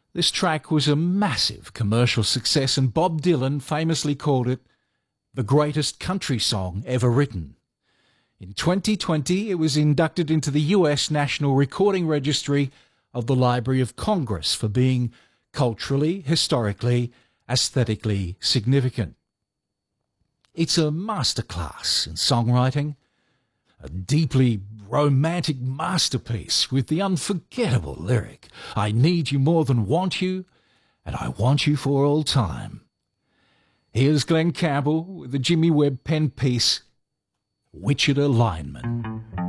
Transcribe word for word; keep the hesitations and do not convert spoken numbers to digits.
This track was a massive commercial success, and Bob Dylan famously called it the greatest country song ever written. In twenty twenty, it was inducted into the U S National Recording Registry of the Library of Congress for being culturally, historically, aesthetically significant. It's a masterclass in songwriting, a deeply romantic masterpiece with the unforgettable lyric, "I need you more than want you, and I want you for all time." Here's Glenn Campbell with the Jimmy Webb pen piece, "Wichita Lineman."